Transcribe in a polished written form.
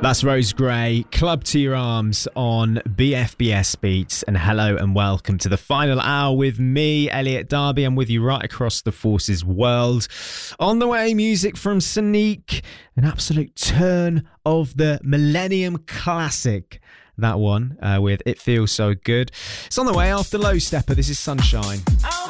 That's Rose Gray, Club to Your Arms on BFBS Beats. And hello and welcome to the final hour with me, Elliot Darby. I'm with you right across the Forces world. On the way, music from Sonique, an absolute turn of the Millennium Classic. That one with It Feels So Good. It's on the way after Low Stepper. This is Sunshine. Oh.